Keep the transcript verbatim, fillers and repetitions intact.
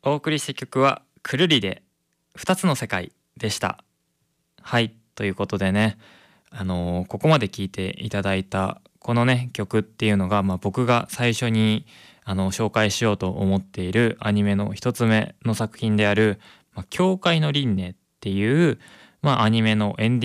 お送りした曲はくるりでふたつの世界でした。はい、ということでね、あのーここまで聴いていただいたこのね曲っていうのが、まあ、僕が最初にあの紹介しようと思っているアニメの一つ目の作品である「まあ、教会の輪廻」っていう、まあ、アニメのエンディング